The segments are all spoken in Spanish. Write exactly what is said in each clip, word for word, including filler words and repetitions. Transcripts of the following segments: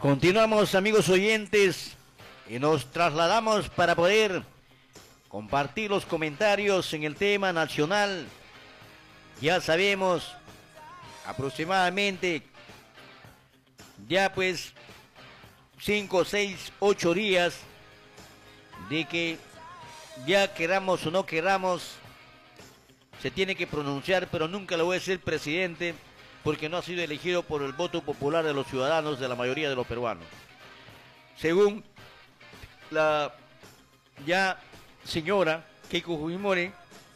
Continuamos, amigos oyentes, y nos trasladamos para poder compartir los comentarios en el tema nacional. Ya sabemos aproximadamente ya pues cinco, seis, ocho días de que ya queramos o no queramos se tiene que pronunciar, pero nunca lo voy a ser presidente porque no ha sido elegido por el voto popular de los ciudadanos, de la mayoría de los peruanos. Según la ya señora Keiko Fujimori,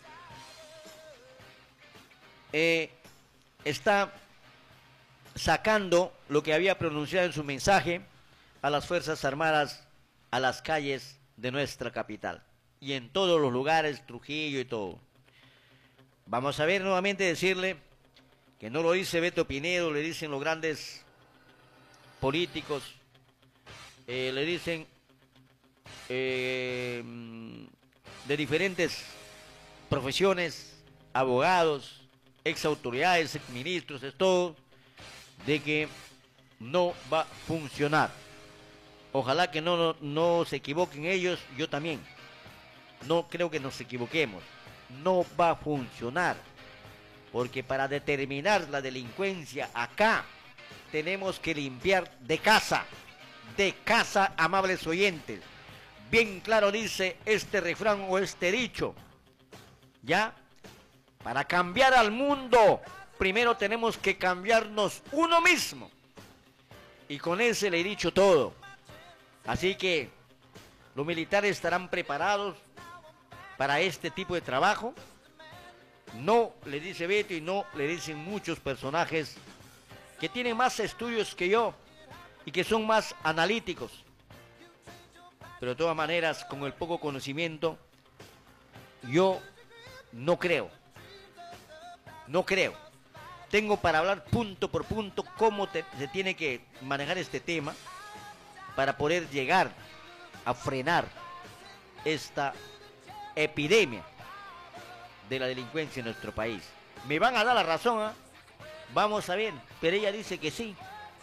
eh, está sacando lo que había pronunciado en su mensaje a las Fuerzas Armadas a las calles de nuestra capital y en todos los lugares, Trujillo y todo. Vamos a ver nuevamente decirle que no lo dice Beto Pinedo, le dicen los grandes políticos, eh, le dicen eh, de diferentes profesiones, abogados, ex autoridades, ex ministros, es todo, de que no va a funcionar. Ojalá que no, no, no se equivoquen ellos, yo también. No creo que nos equivoquemos. No va a funcionar. Porque para determinar la delincuencia acá, tenemos que limpiar de casa. De casa, amables oyentes. Bien claro dice este refrán o este dicho. ¿Ya? Para cambiar al mundo, primero tenemos que cambiarnos uno mismo. Y con ese le he dicho todo. Así que los militares estarán preparados para este tipo de trabajo. No, le dice Beto, y no le dicen muchos personajes que tienen más estudios que yo y que son más analíticos. Pero de todas maneras, con el poco conocimiento, yo no creo. No creo. Tengo para hablar punto por punto cómo te, se tiene que manejar este tema para poder llegar a frenar esta epidemia de la delincuencia en nuestro país. Me van a dar la razón, ¿eh? Vamos a ver, pero ella dice que sí.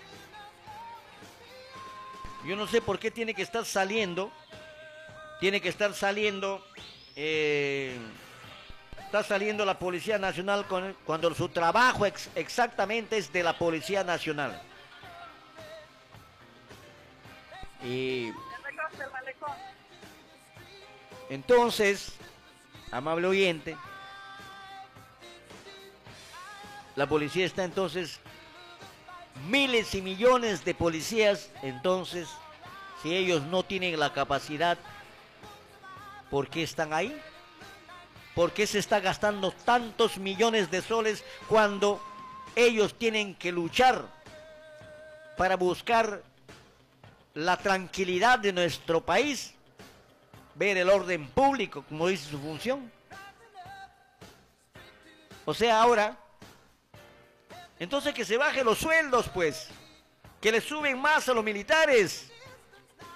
Yo no sé por qué tiene que estar saliendo, tiene que estar saliendo, eh, está saliendo la Policía Nacional con, cuando su trabajo ex, exactamente es de la Policía Nacional. Y entonces, amable oyente, la policía está entonces, miles y millones de policías, entonces, si ellos no tienen la capacidad, ¿por qué están ahí? ¿Por qué se está gastando tantos millones de soles cuando ellos tienen que luchar para buscar la tranquilidad de nuestro país? Ver el orden público, como dice su función. O sea, ahora, entonces que se bajen los sueldos, pues, que le suben más a los militares,